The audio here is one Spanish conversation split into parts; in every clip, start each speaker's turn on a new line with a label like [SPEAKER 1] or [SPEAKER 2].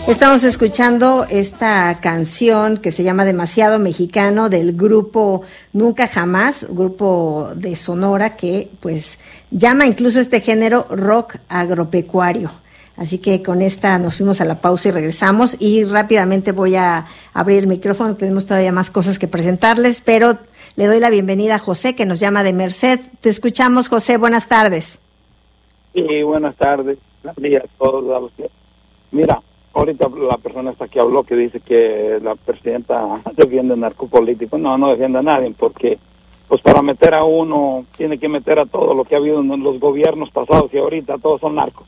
[SPEAKER 1] Estamos escuchando esta canción que se llama Demasiado Mexicano del grupo Nunca Jamás, grupo de Sonora que pues llama incluso este género rock agropecuario. Así que con esta nos fuimos a la pausa y regresamos y rápidamente voy a abrir el micrófono, tenemos todavía más cosas que presentarles, pero le doy la bienvenida a José que nos llama de Merced. Te escuchamos, José, buenas tardes.
[SPEAKER 2] Sí, buenas tardes, buenos días a todos. Mira, ahorita la persona esta que habló que dice que la presidenta defiende narcopolíticos, no defiende a nadie, porque pues para meter a uno tiene que meter a todo lo que ha habido en los gobiernos pasados y ahorita todos son narcos.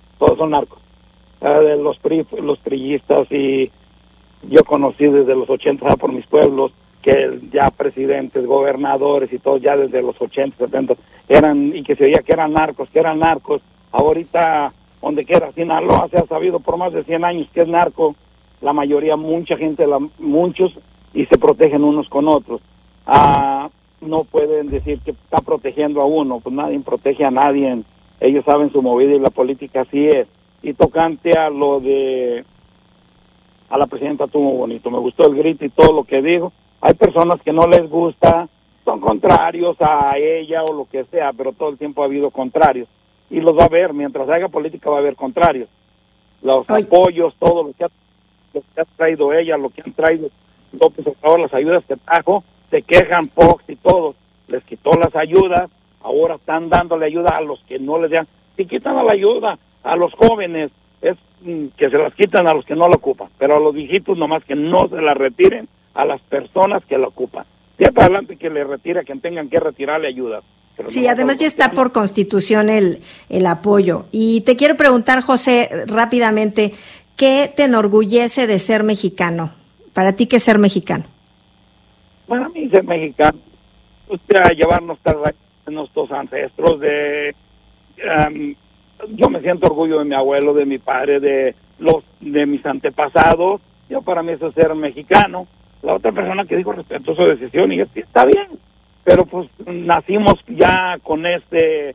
[SPEAKER 2] De los priistas, y yo conocí desde los 80 por mis pueblos que ya presidentes, gobernadores y todo ya desde los 80, 70 eran, y que se veía que eran narcos. Ahorita donde quiera, Sinaloa se ha sabido por más de 100 años que es narco, la mayoría, mucha gente, muchos, y se protegen unos con otros. No pueden decir que está protegiendo a uno, pues nadie protege a nadie, ellos saben su movida y la política así es. Y tocante a lo de a la presidenta, estuvo muy bonito, me gustó el grito y todo lo que dijo. Hay personas que no les gusta, son contrarios a ella o lo que sea, pero todo el tiempo ha habido contrarios. Y los va a haber, mientras haga política va a haber contrarios. Los apoyos, todo lo que ha traído ella, lo que han traído López Obrador, las ayudas que trajo, se quejan Fox y todos, les quitó las ayudas, ahora están dándole ayuda a los que no les dan. Si quitan la ayuda a los jóvenes, es que se las quitan a los que no la ocupan, pero a los viejitos nomás que no se la retiren a las personas que la ocupan. Siempre adelante que le retire a quien tengan que retirarle ayudas.
[SPEAKER 1] Sí, además ya está por constitución el apoyo. Y te quiero preguntar, José, rápidamente, ¿qué te enorgullece de ser mexicano? ¿Para ti qué es ser mexicano?
[SPEAKER 2] Para mí ser mexicano, llevar nuestros ancestros, yo me siento orgullo de mi abuelo, de mi padre, de mis antepasados. Yo para mí eso es ser mexicano. La otra persona que dijo respeto a su decisión, y está bien, pero pues nacimos ya con el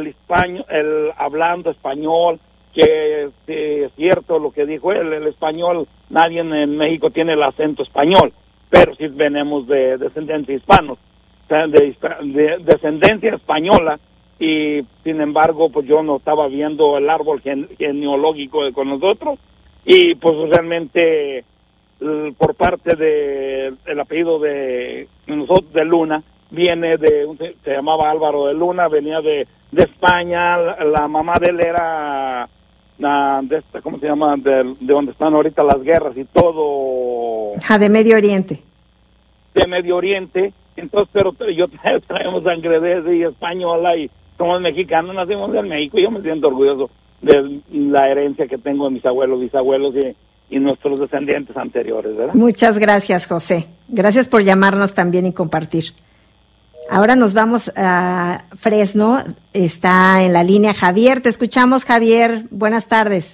[SPEAKER 2] hablando español, que es cierto lo que dijo él, el español, nadie en México tiene el acento español, pero sí venimos de descendencia hispanos, o sea, de descendencia española, y sin embargo pues yo no estaba viendo el árbol genealógico con nosotros, y pues realmente por parte el apellido de nosotros de Luna viene se llamaba Álvaro de Luna, venía de España, la mamá de él era ¿cómo se llama? De donde están ahorita las guerras y todo.
[SPEAKER 1] De Medio Oriente.
[SPEAKER 2] De Medio Oriente, entonces, pero yo traemos sangre de española y somos mexicanos, nacimos en México, y yo me siento orgulloso de la herencia que tengo de mis abuelos, bisabuelos y nuestros descendientes anteriores, ¿verdad?
[SPEAKER 1] Muchas gracias, José. Gracias por llamarnos también y compartir. Ahora nos vamos a Fresno. Está en la línea Javier. Te escuchamos, Javier. Buenas tardes.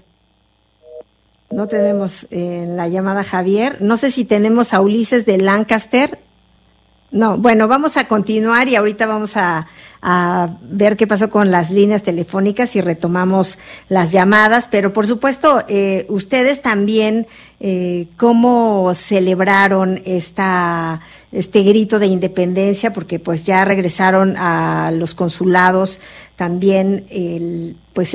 [SPEAKER 1] No tenemos en la llamada Javier. No sé si tenemos a Ulises de Lancaster. No, bueno, vamos a continuar y ahorita vamos a ver qué pasó con las líneas telefónicas y retomamos las llamadas, pero por supuesto, ustedes también, ¿cómo celebraron este grito de independencia? Porque pues ya regresaron a los consulados también, pues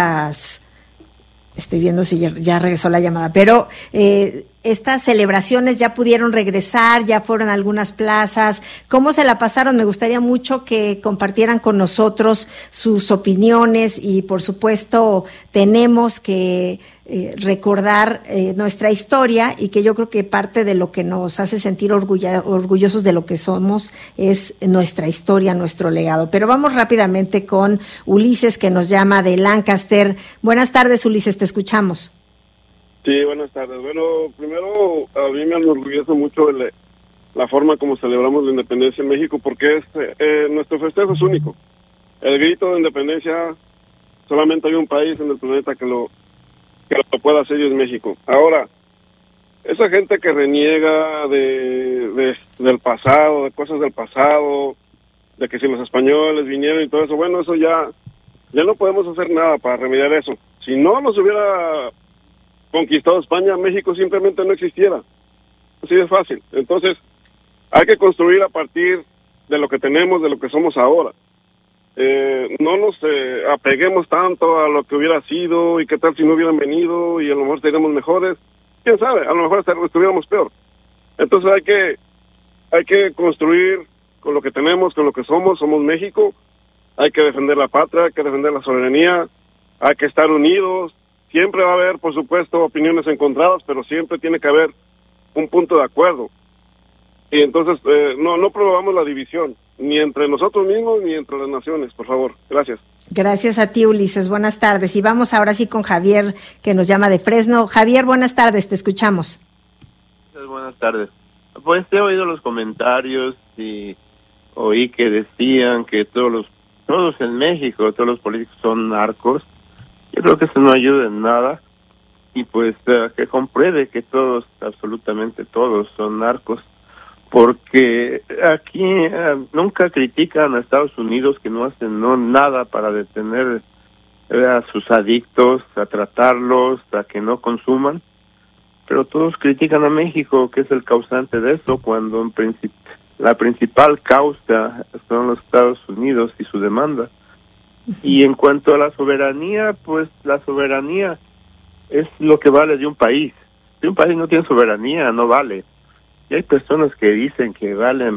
[SPEAKER 1] estoy viendo si ya regresó la llamada, pero estas celebraciones ya pudieron regresar, ya fueron a algunas plazas. ¿Cómo se la pasaron? Me gustaría mucho que compartieran con nosotros sus opiniones y, por supuesto, tenemos que recordar nuestra historia, y que yo creo que parte de lo que nos hace sentir orgullosos de lo que somos es nuestra historia, nuestro legado. Pero vamos rápidamente con Ulises, que nos llama de Lancaster. Buenas tardes, Ulises, te escuchamos.
[SPEAKER 3] Sí, buenas tardes. Bueno, primero a mí me enorgullece mucho la forma como celebramos la independencia en México, porque nuestro festejo es único. El grito de independencia, solamente hay un país en el planeta que lo pueda hacer, y es México. Ahora, esa gente que reniega del pasado, de cosas del pasado, de que si los españoles vinieron y todo eso, bueno, eso ya no podemos hacer nada para remediar eso. Si no nos hubiera conquistado España, México simplemente no existiera. Así de fácil. Entonces, hay que construir a partir de lo que tenemos, de lo que somos ahora. No nos apeguemos tanto a lo que hubiera sido y qué tal si no hubieran venido y a lo mejor seríamos mejores. ¿Quién sabe? A lo mejor estuviéramos peor. Entonces hay que construir con lo que tenemos, con lo que somos México. Hay que defender la patria, hay que defender la soberanía, hay que estar unidos. Siempre va a haber, por supuesto, opiniones encontradas, pero siempre tiene que haber un punto de acuerdo. Y entonces no promovamos la división, ni entre nosotros mismos ni entre las naciones, por favor. Gracias.
[SPEAKER 1] Gracias a ti, Ulises. Buenas tardes. Y vamos ahora sí con Javier, que nos llama de Fresno. Javier, buenas tardes, te escuchamos.
[SPEAKER 4] Buenas tardes. Pues he oído los comentarios y oí que decían que todos en México, todos los políticos son narcos. Yo creo que eso no ayuda en nada. Y pues que compruebe que todos, absolutamente todos, son narcos. Porque aquí nunca critican a Estados Unidos, que no hacen nada para detener a sus adictos, a tratarlos, a que no consuman. Pero todos critican a México, que es el causante de eso, cuando la principal causa son los Estados Unidos y su demanda. Y en cuanto a la soberanía, pues la soberanía es lo que vale de un país. Si un país no tiene soberanía, no vale. Y hay personas que dicen que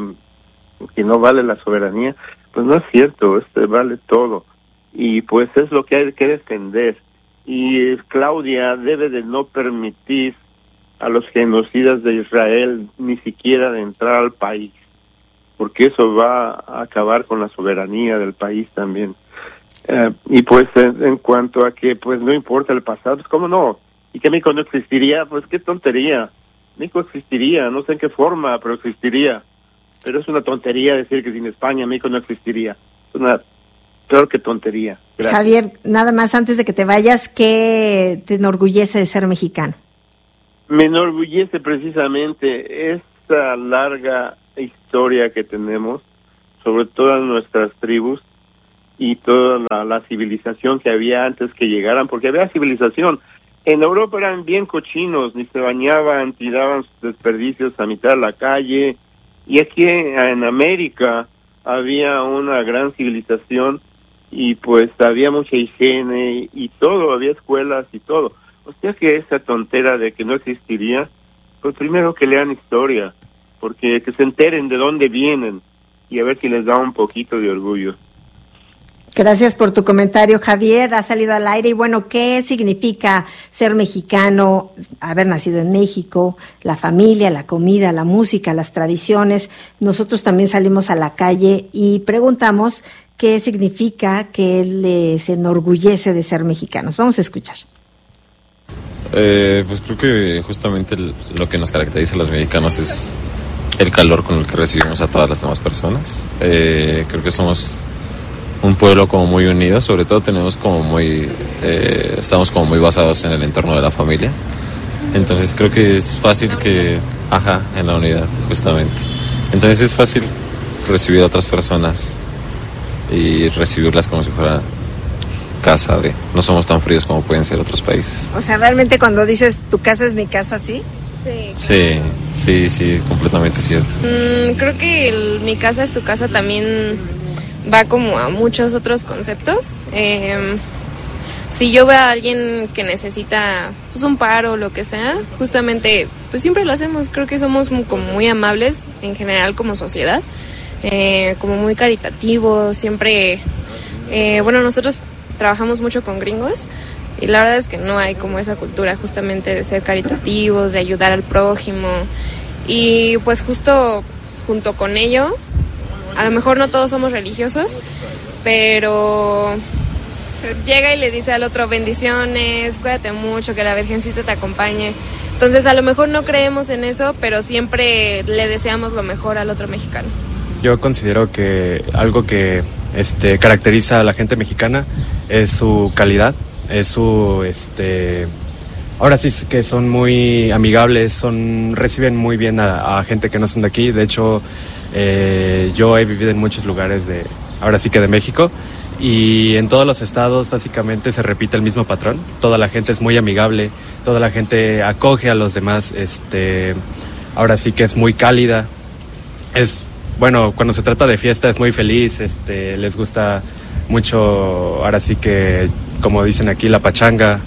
[SPEAKER 4] no vale la soberanía, pues no es cierto, vale todo. Y pues es lo que hay que defender. Y Claudia debe de no permitir a los genocidas de Israel ni siquiera de entrar al país, porque eso va a acabar con la soberanía del país también. Y pues en cuanto a que pues no importa el pasado, pues cómo no, y que México no existiría, pues qué tontería. México existiría, no sé en qué forma, pero existiría. Pero es una tontería decir que sin España México no existiría. Es una, claro que tontería. Gracias.
[SPEAKER 1] Javier, nada más antes de que te vayas, ¿qué te enorgullece de ser mexicano?
[SPEAKER 4] Me enorgullece precisamente esta larga historia que tenemos sobre todas nuestras tribus y toda la civilización que había antes que llegaran, porque había civilización. En Europa eran bien cochinos, ni se bañaban, tiraban sus desperdicios a mitad de la calle. Y aquí en América había una gran civilización y pues había mucha higiene y todo, había escuelas y todo. O sea que esa tontera de que no existiría, pues primero que lean historia, porque que se enteren de dónde vienen y a ver si les da un poquito de orgullo.
[SPEAKER 1] Gracias por tu comentario, Javier. Ha salido al aire. Y bueno, ¿qué significa ser mexicano, haber nacido en México? La familia, la comida, la música, las tradiciones. Nosotros también salimos a la calle y preguntamos qué significa que les enorgullece de ser mexicanos. Vamos a escuchar.
[SPEAKER 5] Pues creo que justamente lo que nos caracteriza a los mexicanos es el calor con el que recibimos a todas las demás personas. Creo que somos un pueblo como muy unido, sobre todo tenemos como estamos como muy basados en el entorno de la familia, entonces creo que es fácil en la unidad justamente, entonces es fácil recibir a otras personas y recibirlas como si fuera casa no somos tan fríos como pueden ser otros países.
[SPEAKER 1] O sea, realmente cuando dices tu casa es mi casa, ¿sí?
[SPEAKER 5] Sí, completamente cierto.
[SPEAKER 6] Creo que mi casa es tu casa también va como a muchos otros conceptos. Si yo veo a alguien que necesita pues un paro o lo que sea, justamente pues siempre lo hacemos. Creo que somos como muy amables en general como sociedad, como muy caritativos, siempre nosotros trabajamos mucho con gringos y la verdad es que no hay como esa cultura justamente de ser caritativos, de ayudar al prójimo, y pues justo junto con ello, a lo mejor no todos somos religiosos, pero llega y le dice al otro bendiciones, cuídate mucho, que la Virgencita te acompañe. Entonces a lo mejor no creemos en eso, pero siempre le deseamos lo mejor al otro mexicano.
[SPEAKER 7] Yo considero que algo que caracteriza a la gente mexicana es su calidad, es su ahora sí que son muy amigables, reciben muy bien a gente que no son de aquí. De hecho, yo he vivido en muchos lugares de México, y en todos los estados básicamente se repite el mismo patrón. Toda la gente es muy amigable, toda la gente acoge a los demás, ahora sí que es muy cálida, bueno, cuando se trata de fiesta es muy feliz, les gusta mucho, ahora sí que, como dicen aquí, la pachanga.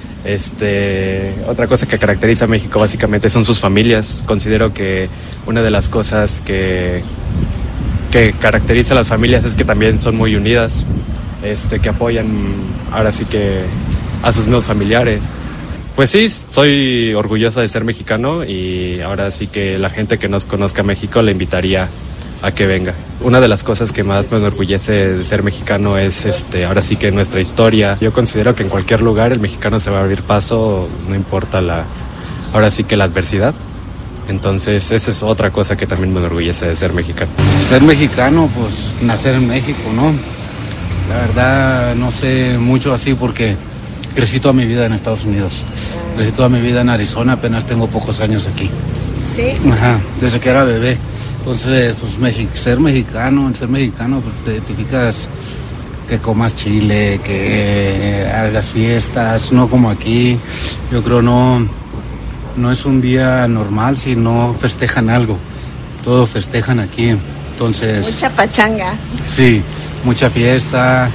[SPEAKER 7] Otra cosa que caracteriza a México básicamente son sus familias. Considero que una de las cosas que caracteriza a las familias es que también son muy unidas, que apoyan ahora sí que a sus nuevos familiares. Pues sí, soy orgulloso de ser mexicano y ahora sí que la gente que nos conozca México le invitaría a que venga. Una de las cosas que más me enorgullece de ser mexicano es ahora sí que nuestra historia. Yo considero que en cualquier lugar el mexicano se va a abrir paso, no importa ahora sí que la adversidad. Entonces esa es otra cosa que también me enorgullece de ser mexicano.
[SPEAKER 8] Ser mexicano, pues nacer en México, ¿no? La verdad no sé mucho así porque crecí toda mi vida en Estados Unidos. Crecí toda mi vida en Arizona, apenas tengo pocos años aquí.
[SPEAKER 1] ¿Sí?
[SPEAKER 8] Ajá, desde que era bebé. Entonces, pues ser mexicano, pues te identificas que comas chile, que hagas fiestas, no como aquí. Yo creo no es un día normal si no festejan algo. Todos festejan aquí. Entonces,
[SPEAKER 1] mucha pachanga.
[SPEAKER 8] Sí, mucha fiesta,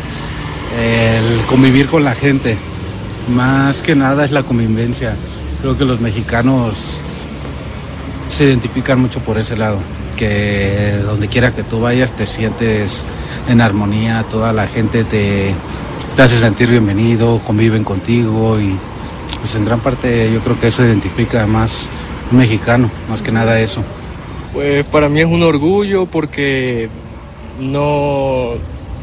[SPEAKER 8] el convivir con la gente. Más que nada es la convivencia. Creo que los mexicanos se identifican mucho por ese lado, que donde quiera que tú vayas te sientes en armonía, toda la gente te hace sentir bienvenido, conviven contigo y pues en gran parte yo creo que eso identifica más un mexicano, más que nada eso.
[SPEAKER 9] Pues para mí es un orgullo porque no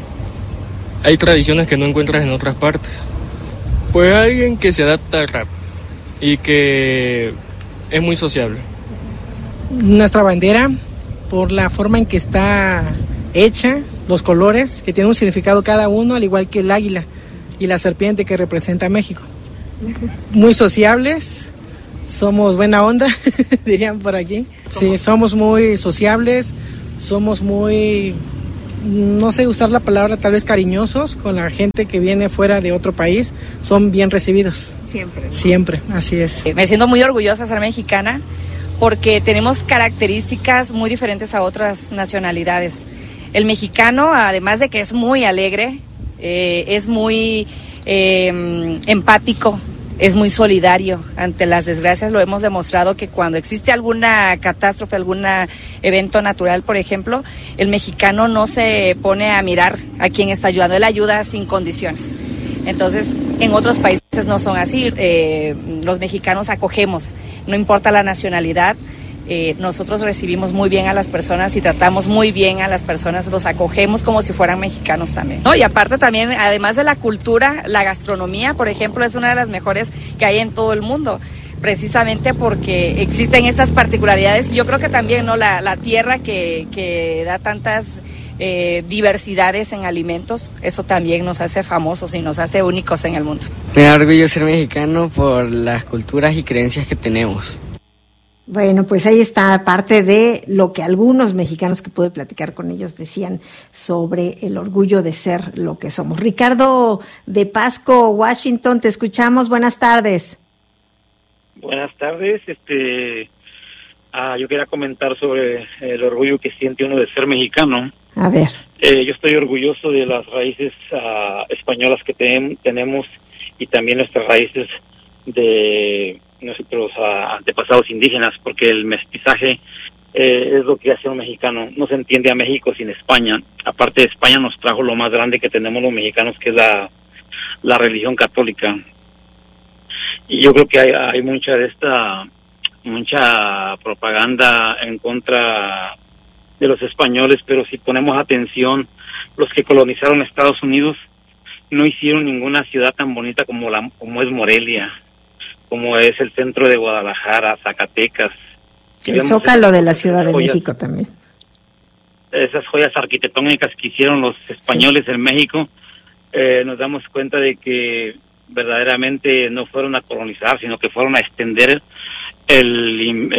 [SPEAKER 9] hay tradiciones que no encuentras en otras partes. Pues alguien que se adapta rápido y que es muy sociable.
[SPEAKER 10] Nuestra bandera, por la forma en que está hecha, los colores, que tiene un significado cada uno, al igual que el águila y la serpiente que representa a México. Muy sociables, somos buena onda, dirían por aquí. Sí, somos muy sociables, somos muy, no sé usar la palabra, tal vez cariñosos con la gente que viene fuera de otro país, son bien recibidos.
[SPEAKER 1] Siempre.
[SPEAKER 10] Siempre, así es.
[SPEAKER 11] Me siento muy orgullosa de ser mexicana, porque tenemos características muy diferentes a otras nacionalidades. El mexicano, además de que es muy alegre, es muy empático, es muy solidario ante las desgracias. Lo hemos demostrado que cuando existe alguna catástrofe, algún evento natural, por ejemplo, el mexicano no se pone a mirar a quién está ayudando, él ayuda sin condiciones. Entonces, en otros países no son así. Los mexicanos acogemos, no importa la nacionalidad. Nosotros recibimos muy bien a las personas y tratamos muy bien a las personas, los acogemos como si fueran mexicanos también, ¿no? Y aparte también, además de la cultura, la gastronomía, por ejemplo, es una de las mejores que hay en todo el mundo, precisamente porque existen estas particularidades. Yo creo que también, ¿no? La tierra que da tantas diversidades en alimentos, eso también nos hace famosos y nos hace únicos en el mundo.
[SPEAKER 12] Me da orgullo ser mexicano por las culturas y creencias que tenemos.
[SPEAKER 1] Bueno, pues ahí está parte de lo que algunos mexicanos que pude platicar con ellos decían sobre el orgullo de ser lo que somos. Ricardo de Pasco, Washington, te escuchamos. Buenas tardes.
[SPEAKER 2] Buenas tardes. Yo quería comentar sobre el orgullo que siente uno de ser mexicano.
[SPEAKER 1] A ver.
[SPEAKER 2] Yo estoy orgulloso de las raíces españolas que tenemos y también nuestras raíces de nuestros antepasados indígenas, porque el mestizaje es lo que hace un mexicano. No se entiende a México sin España. Aparte de España nos trajo lo más grande que tenemos los mexicanos, que es la religión católica. Y yo creo que hay mucha propaganda en contra de los españoles, pero si ponemos atención, los que colonizaron Estados Unidos no hicieron ninguna ciudad tan bonita como es Morelia, como es el centro de Guadalajara, Zacatecas.
[SPEAKER 1] El Zócalo de la Ciudad de México también.
[SPEAKER 2] Esas joyas arquitectónicas que hicieron los españoles en México, nos damos cuenta de que verdaderamente no fueron a colonizar, sino que fueron a extender el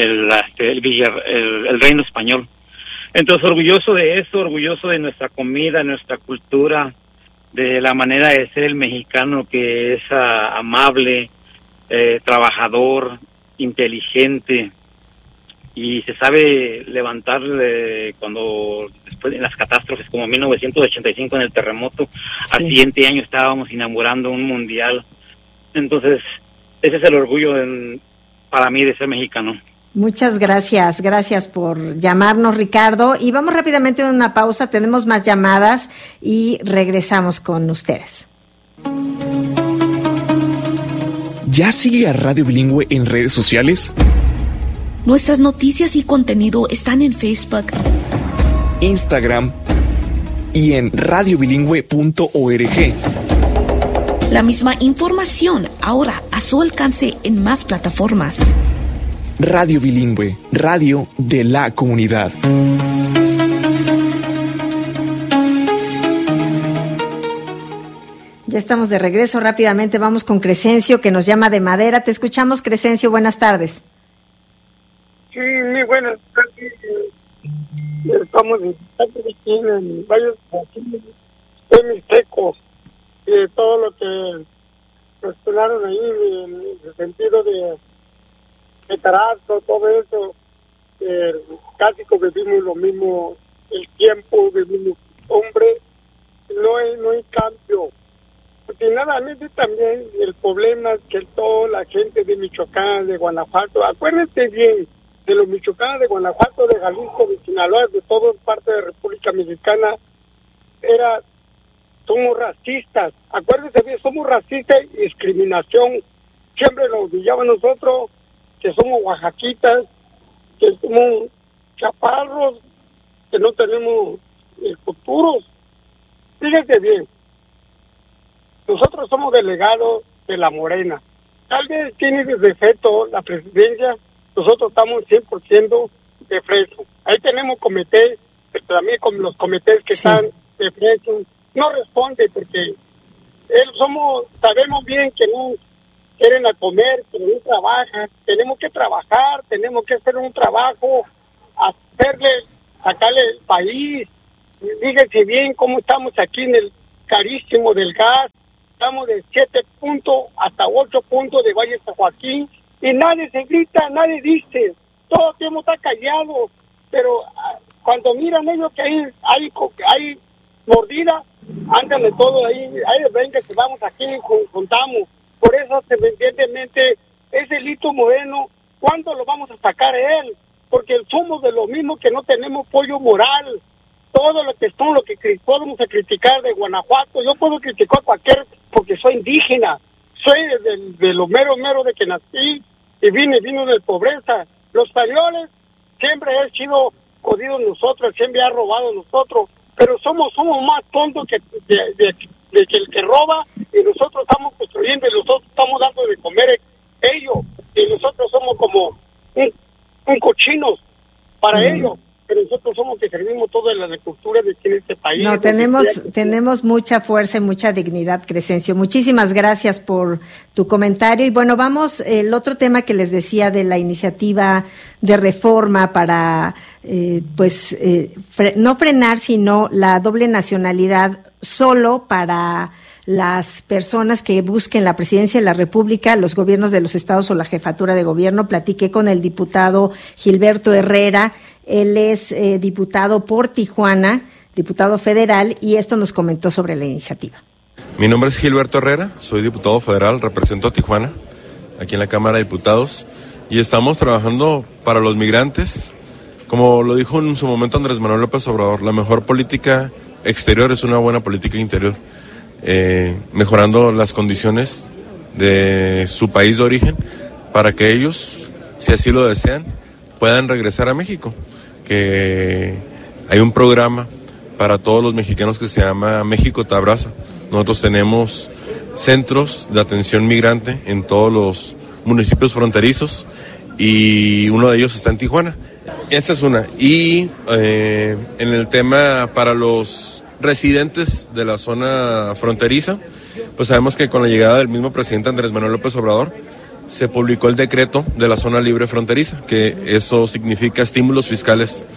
[SPEAKER 2] reino español. Entonces, orgulloso de eso, orgulloso de nuestra comida, nuestra cultura, de la manera de ser el mexicano, que es amable,
[SPEAKER 13] trabajador, inteligente, y se sabe levantar cuando después en las catástrofes, como 1985 en el terremoto. Sí. Al siguiente año estábamos inaugurando un mundial. Entonces, ese es el orgullo para mí de ser mexicano.
[SPEAKER 1] Muchas gracias por llamarnos, Ricardo. Y vamos rápidamente a una pausa, tenemos más llamadas y regresamos con ustedes.
[SPEAKER 14] ¿Ya sigue a Radio Bilingüe en redes sociales?
[SPEAKER 15] Nuestras noticias y contenido están en Facebook,
[SPEAKER 14] Instagram y en radiobilingüe.org.
[SPEAKER 15] La misma información ahora a su alcance en más plataformas.
[SPEAKER 14] Radio Bilingüe, radio de la comunidad.
[SPEAKER 1] Ya estamos de regreso, rápidamente vamos con Crescencio, que nos llama de Madera. Te escuchamos, Crescencio, buenas tardes.
[SPEAKER 16] Sí, muy buenas tardes. Estamos aquí en varios Mixteco, todo lo que mencionaron ahí en el sentido de Tarazo, todo eso, casi vivimos lo mismo, el tiempo, vivimos, hombre, no hay cambio. Últimamente también el problema es que toda la gente de Michoacán, de Guanajuato, acuérdense bien, de los michoacanos de Guanajuato, de Jalisco, de Sinaloa, de toda parte de República Mexicana, somos racistas, acuérdense bien, somos racistas y discriminación, siempre nos humillaban nosotros, que somos oaxaquitas, que somos chaparros, que no tenemos futuros. Fíjense bien, nosotros somos delegados de la Morena, tal vez tiene de defecto la presidencia, nosotros estamos 100% de Fresno. Ahí tenemos comités, pero también con los comités que están de Fresno, no responde porque sabemos bien que no quieren a comer, que no trabajan, tenemos que trabajar, tenemos que hacer un trabajo, sacarle el país. Fíjense bien cómo estamos aquí en el carísimo del gas, estamos de 7 puntos hasta 8 puntos de Valle San Joaquín, y nadie se grita, nadie dice, todo el tiempo está callado, pero cuando miran ellos que hay mordida, ándale todo ahí venga que vamos aquí, juntamos. Por eso, evidentemente, ese Lito Moreno, ¿cuándo lo vamos a sacar a él? Porque somos de lo mismo que no tenemos apoyo moral. Todo lo que podemos criticar de Guanajuato, yo puedo criticar a cualquier, porque soy indígena, soy de lo mero de que nací y vino de pobreza. Los españoles siempre han sido jodidos nosotros, siempre han robado nosotros, pero somos más tontos que el que roba, y nosotros estamos construyendo y nosotros estamos dando de comer ellos, y nosotros somos como un cochinos para ellos. Pero nosotros somos que servimos toda la agricultura de aquí en este país.
[SPEAKER 1] No, tenemos mucha fuerza y mucha dignidad, Crescencio. Muchísimas gracias por tu comentario. Y bueno, vamos, el otro tema que les decía de la iniciativa de reforma para, no frenar, sino la doble nacionalidad solo para las personas que busquen la presidencia de la República, los gobiernos de los estados o la jefatura de gobierno. Platiqué con el diputado Gilberto Herrera. Él es diputado por Tijuana, diputado federal, y esto nos comentó sobre la iniciativa.
[SPEAKER 17] Mi nombre es Gilberto Herrera, soy diputado federal, represento a Tijuana, aquí en la Cámara de Diputados, y estamos trabajando para los migrantes. Como lo dijo en su momento Andrés Manuel López Obrador, la mejor política exterior es una buena política interior, mejorando las condiciones de su país de origen para que ellos, si así lo desean, puedan regresar a México. Que hay un programa para todos los mexicanos que se llama México Te Abraza. Nosotros tenemos centros de atención migrante en todos los municipios fronterizos y uno de ellos está en Tijuana. Esta es una. Y en el tema para los residentes de la zona fronteriza, pues sabemos que con la llegada del mismo presidente Andrés Manuel López Obrador, se publicó el decreto de la zona libre fronteriza, que eso significa estímulos fiscales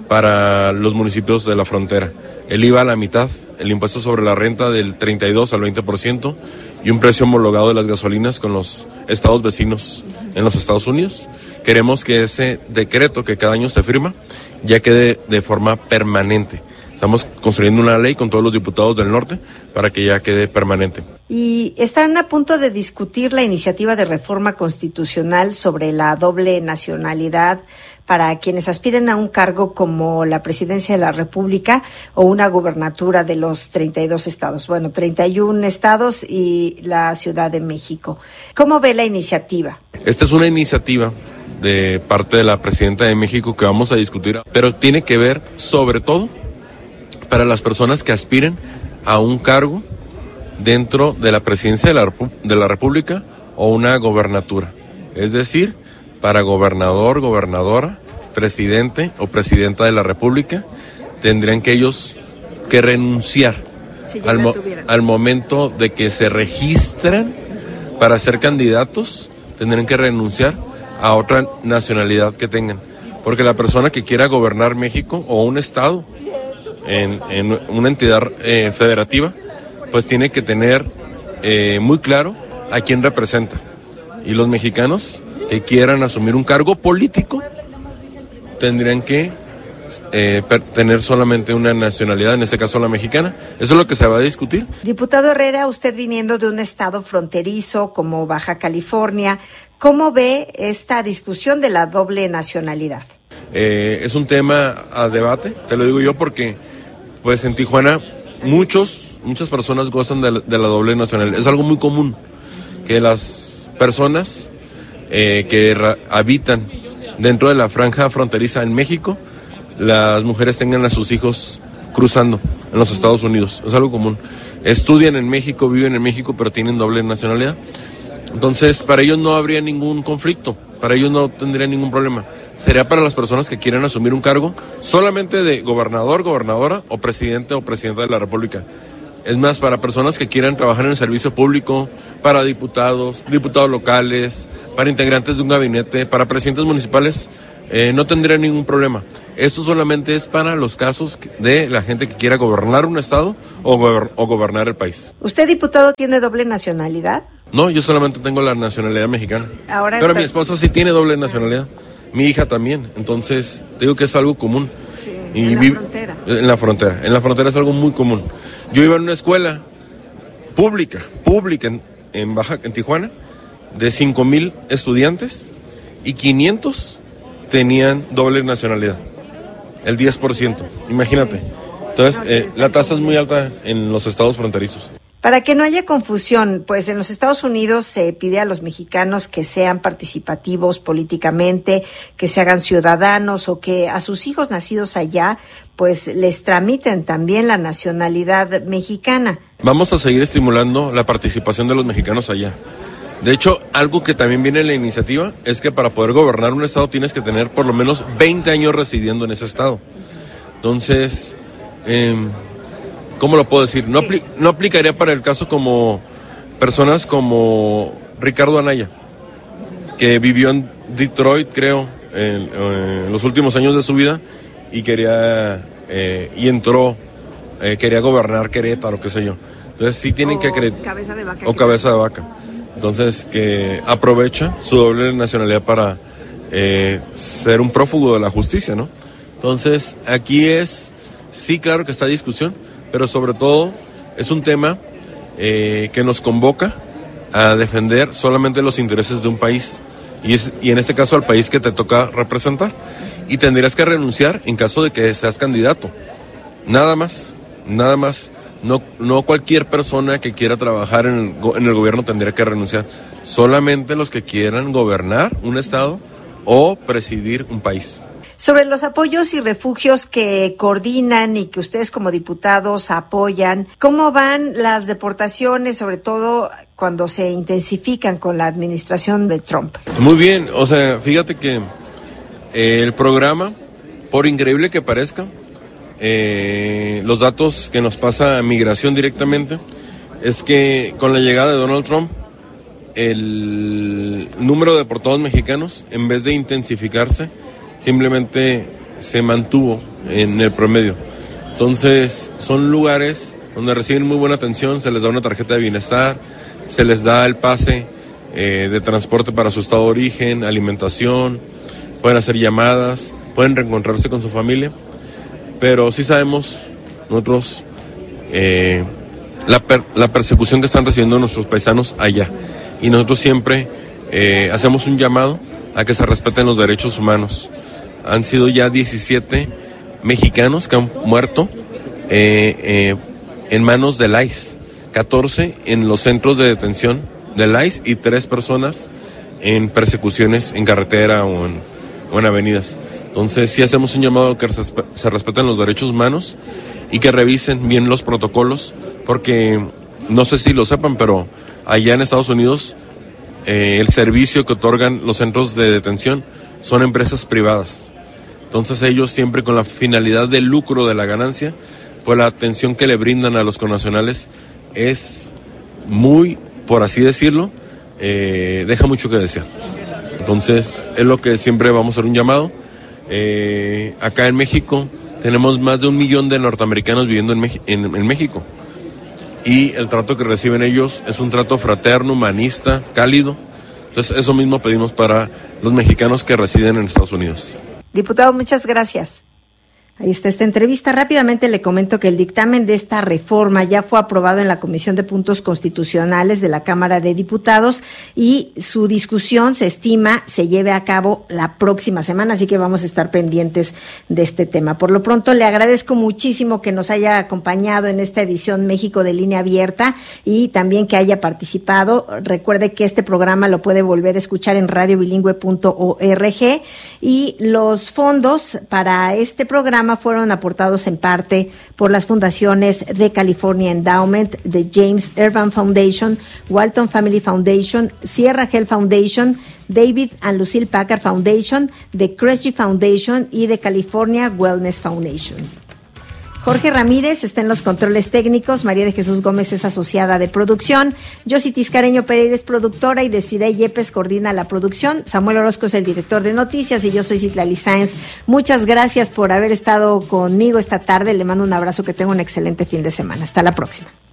[SPEAKER 17] para los municipios de la frontera. El IVA a la mitad, el impuesto sobre la renta del 32 al 20% y un precio homologado de las gasolinas con los estados vecinos en los Estados Unidos. Queremos que ese decreto que cada año se firma ya quede de forma permanente. Estamos construyendo una ley con todos los diputados del norte para que ya quede permanente.
[SPEAKER 1] Y están a punto de discutir la iniciativa de reforma constitucional sobre la doble nacionalidad para quienes aspiren a un cargo como la presidencia de la República o una gubernatura de los 32 estados. Bueno, 31 estados y la Ciudad de México. ¿Cómo ve la iniciativa?
[SPEAKER 17] Esta es una iniciativa de parte de la presidenta de México que vamos a discutir, pero tiene que ver sobre todo para las personas que aspiren a un cargo dentro de la presidencia de la República o una gobernatura. Es decir, para gobernador, gobernadora, presidente o presidenta de la República, tendrían que ellos que renunciar al momento de que se registran para ser candidatos, tendrían que renunciar a otra nacionalidad que tengan. Porque la persona que quiera gobernar México o un estado en una entidad federativa, pues tiene que tener muy claro a quién representa. Y los mexicanos que quieran asumir un cargo político tendrían que tener solamente una nacionalidad, en este caso la mexicana. Eso es lo que se va a discutir.
[SPEAKER 1] Diputado Herrera, usted viniendo de un estado fronterizo como Baja California, ¿cómo ve esta discusión de la doble nacionalidad?
[SPEAKER 17] Es un tema a debate, te lo digo yo porque pues en Tijuana muchas personas gozan de la doble nacionalidad. Es algo muy común que las personas que habitan dentro de la franja fronteriza en México, las mujeres tengan a sus hijos cruzando en los Estados Unidos. Es algo común. Estudian en México, viven en México, pero tienen doble nacionalidad. Entonces, para ellos no habría ningún conflicto, para ellos no tendría ningún problema. Sería para las personas que quieran asumir un cargo solamente de gobernador, gobernadora o presidente o presidenta de la República. Es más, para personas que quieran trabajar en el servicio público, para diputados locales, para integrantes de un gabinete, para presidentes municipales, no tendría ningún problema. Esto solamente es para los casos de la gente que quiera gobernar un estado o gobernar el país.
[SPEAKER 1] ¿Usted, diputado, tiene doble nacionalidad?
[SPEAKER 17] No, yo solamente tengo la nacionalidad mexicana. Pero mi esposa sí tiene doble nacionalidad. Mi hija también. Entonces, digo que es algo común.
[SPEAKER 1] Sí, y en la frontera.
[SPEAKER 17] En la frontera. En la frontera es algo muy común. Yo iba en una escuela pública en Tijuana, de 5,000 estudiantes y 500 tenían doble nacionalidad. El 10%. Imagínate. Entonces, la tasa es muy alta en los estados fronterizos.
[SPEAKER 1] Para que no haya confusión, pues en los Estados Unidos se pide a los mexicanos que sean participativos políticamente, que se hagan ciudadanos o que a sus hijos nacidos allá, pues les tramiten también la nacionalidad mexicana.
[SPEAKER 17] Vamos a seguir estimulando la participación de los mexicanos allá. De hecho, algo que también viene en la iniciativa es que para poder gobernar un estado tienes que tener por lo menos 20 años residiendo en ese estado. Entonces, ¿cómo lo puedo decir? No aplicaría para el caso como personas como Ricardo Anaya, que vivió en Detroit, creo, en los últimos años de su vida y quería gobernar Querétaro, qué sé yo. Entonces sí tienen que acreditar.
[SPEAKER 1] Cabeza de vaca.
[SPEAKER 17] O cabeza de vaca. Entonces que aprovecha su doble nacionalidad para ser un prófugo de la justicia, ¿no? Entonces aquí sí, claro que está discusión, pero sobre todo es un tema que nos convoca a defender solamente los intereses de un país y en este caso al país que te toca representar, y tendrías que renunciar en caso de que seas candidato, nada más. No cualquier persona que quiera trabajar en el gobierno tendría que renunciar, solamente los que quieran gobernar un estado o presidir un país.
[SPEAKER 1] Sobre los apoyos y refugios que coordinan y que ustedes como diputados apoyan, ¿cómo van las deportaciones, sobre todo cuando se intensifican con la administración de Trump?
[SPEAKER 17] Muy bien, o sea, fíjate que el programa, por increíble que parezca, los datos que nos pasa Migración directamente, es que con la llegada de Donald Trump, el número de deportados mexicanos, en vez de intensificarse, simplemente se mantuvo en el promedio. Entonces, son lugares donde reciben muy buena atención, se les da una tarjeta de bienestar, se les da el pase de transporte para su estado de origen, alimentación, pueden hacer llamadas, pueden reencontrarse con su familia, pero sí sabemos nosotros la persecución que están recibiendo nuestros paisanos allá, y nosotros siempre hacemos un llamado a que se respeten los derechos humanos. Han sido ya 17 mexicanos que han muerto en manos del ICE, 14 en los centros de detención del ICE y 3 personas en persecuciones en carretera o en avenidas. Entonces sí hacemos un llamado a que se respeten los derechos humanos y que revisen bien los protocolos, porque no sé si lo sepan, pero allá en Estados Unidos el servicio que otorgan los centros de detención son empresas privadas. Entonces ellos siempre con la finalidad del lucro, de la ganancia, pues la atención que le brindan a los connacionales es muy, por así decirlo, deja mucho que desear. Entonces es lo que siempre vamos a hacer un llamado. Acá en México tenemos más de 1 millón de norteamericanos viviendo en México, y el trato que reciben ellos es un trato fraterno, humanista, cálido. Entonces eso mismo pedimos para los mexicanos que residen en Estados Unidos.
[SPEAKER 1] Diputado, muchas gracias. Ahí está esta entrevista. Rápidamente le comento que el dictamen de esta reforma ya fue aprobado en la Comisión de Puntos Constitucionales de la Cámara de Diputados y su discusión se estima se lleve a cabo la próxima semana, así que vamos a estar pendientes de este tema. Por lo pronto, le agradezco muchísimo que nos haya acompañado en esta edición México de Línea Abierta y también que haya participado. Recuerde que este programa lo puede volver a escuchar en radiobilingüe.org y los fondos para este programa fueron aportados en parte por las fundaciones de California Endowment, de James Urban Foundation, Walton Family Foundation, Sierra Health Foundation, David and Lucille Packard Foundation, de Kresge Foundation y de California Wellness Foundation. Jorge Ramírez está en los controles técnicos, María de Jesús Gómez es asociada de producción, Yossi Tiscareño Pereira es productora y Desiree Yepes coordina la producción, Samuel Orozco es el director de noticias y yo soy Citlali Sáenz. Muchas gracias por haber estado conmigo esta tarde, le mando un abrazo, que tenga un excelente fin de semana. Hasta la próxima.